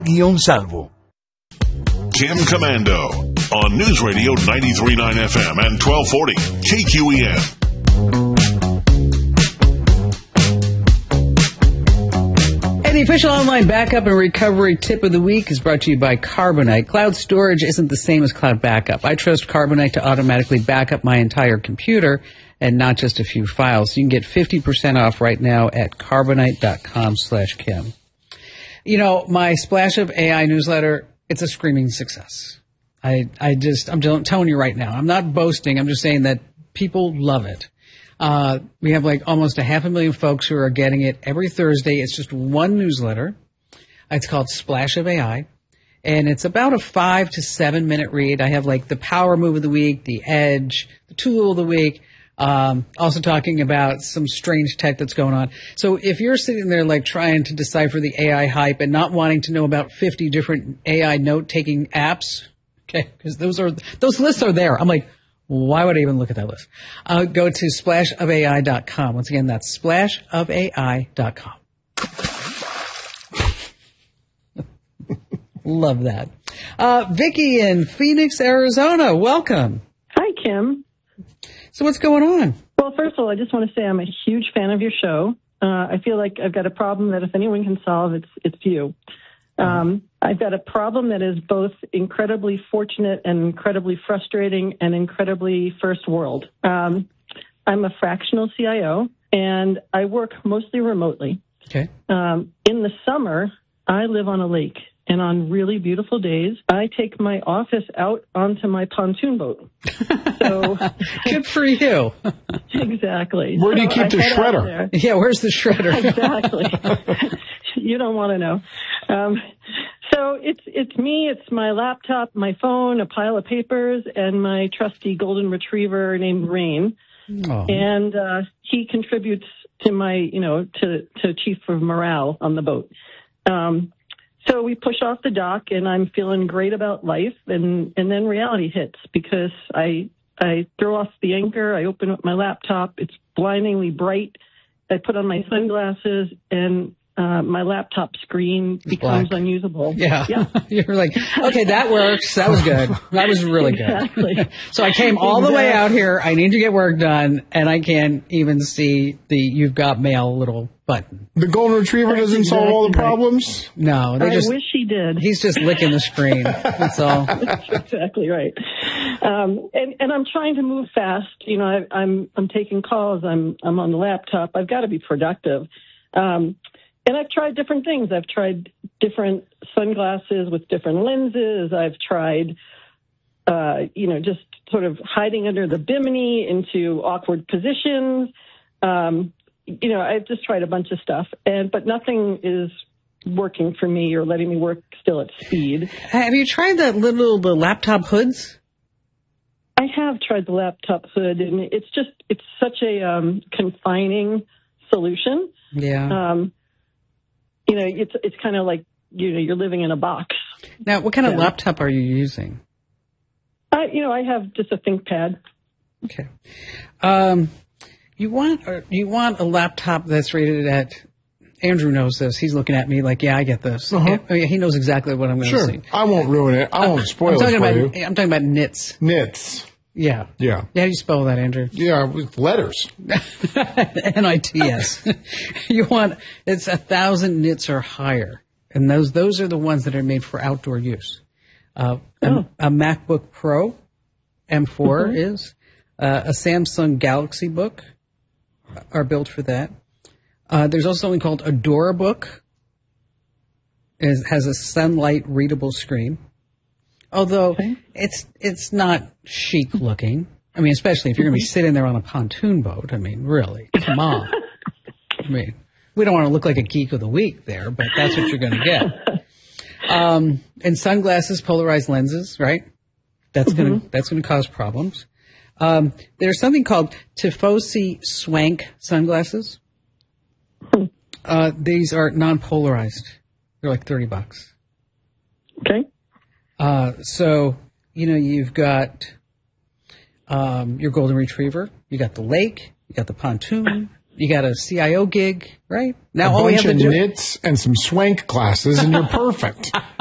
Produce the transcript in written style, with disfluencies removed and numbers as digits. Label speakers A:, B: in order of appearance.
A: Salvo.
B: Kim Commando on News Radio 93.9 FM and 1240 KQEN.
C: And the official online backup and recovery tip of the week is brought to you by Carbonite. Cloud storage isn't the same as cloud backup. I trust Carbonite to automatically back up my entire computer and not just a few files. You can get 50% off right now at carbonite.com/Kim. You know, my Splash of AI newsletter, it's a screaming success. I'm telling you right now, I'm not boasting. I'm just saying that people love it. We have like almost 500,000 folks who are getting it every Thursday. It's just one newsletter. It's called Splash of AI. And it's about a 5 to 7 minute read. I have like the power move of the week, the edge, the tool of the week. Also talking about some strange tech that's going on. So if you're sitting there like trying to decipher the AI hype and not wanting to know about 50 different AI note-taking apps, okay, because those lists are there. I'm like, why would I even look at that list? Go to splashofai.com. Once again, that's splashofai.com. Love that. Vicki in Phoenix, Arizona, welcome.
D: Hi, Kim.
C: So what's going on?
D: Well, first of all, I just want to say I'm a huge fan of your show. I feel like I've got a problem that if anyone can solve, it's you. I've got a problem that is both incredibly fortunate and incredibly frustrating and incredibly first world. I'm a fractional CIO, and I work mostly remotely.
C: Okay.
D: In the summer, I live on a lake, and on really beautiful days, I take my office out onto my pontoon boat. So
C: good for you.
D: Exactly.
E: Where do you keep the shredder?
C: Yeah, where's the shredder?
D: Exactly. You don't want to know. So it's me, it's my laptop, my phone, a pile of papers, and my trusty golden retriever named Rain.
C: Oh.
D: And he contributes to my, to chief of morale on the boat. So we push off the dock, and I'm feeling great about life, and then reality hits because I throw off the anchor, I open up my laptop, it's blindingly bright, I put on my sunglasses, and my laptop screen becomes
C: black.
D: Unusable.
C: Yeah. You're like, okay, that works. That was good. That was really
D: exactly.
C: good. So I came all the way out here. I need to get work done, and I can't even see the "You've got mail" little button.
E: The golden retriever doesn't solve all the problems?
C: No,
D: I wish he did.
C: He's just licking the screen. That's all.
D: That's exactly right. And I'm trying to move fast. I'm taking calls. I'm on the laptop. I've got to be productive. And I've tried different things. I've tried different sunglasses with different lenses. I've tried, just sort of hiding under the bimini into awkward positions. I've just tried a bunch of stuff, but nothing is working for me or letting me work still at speed.
C: Have you tried the laptop hoods?
D: I have tried the laptop hood, and it's such a confining solution.
C: Yeah.
D: It's kind of like, you're living in a box.
C: Now, what kind of laptop are you using?
D: I have just a ThinkPad.
C: Okay. You want a laptop that's rated at, Andrew knows this. He's looking at me like, yeah, I get this.
E: Uh-huh.
C: Yeah, he knows exactly what I'm going to see.
E: I won't ruin it. I won't spoil it for you.
C: I'm talking about nits.
E: Nits.
C: Yeah.
E: Yeah.
C: How do you spell that, Andrew?
E: Yeah, with letters.
C: NITS. It's 1,000 nits or higher. And those are the ones that are made for outdoor use. A MacBook Pro M4 is. A Samsung Galaxy Book are built for that. There's also something called Adorabook. It has a sunlight readable screen. Although it's not chic looking. I mean, especially if you're going to be sitting there on a pontoon boat. I mean, really, come on. I mean, we don't want to look like a geek of the week there, but that's what you're going to get. And sunglasses, polarized lenses, right? That's going to cause problems. There's something called Tifosi Swank sunglasses. These are non-polarized. They're like $30.
D: Okay.
C: So, you've got your golden retriever, you got the lake, you got the pontoon, You got a CIO gig, right? Now
E: a bunch of knits and some swank classes, and you're perfect.